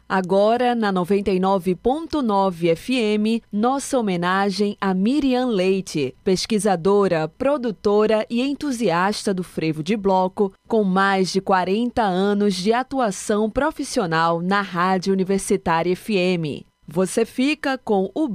Agora, na 99.9 FM, nossa homenagem a Miriam Leite, pesquisadora, produtora e entusiasta do frevo de bloco, com mais de 40 anos de atuação profissional na Rádio Universitária FM. Você fica com o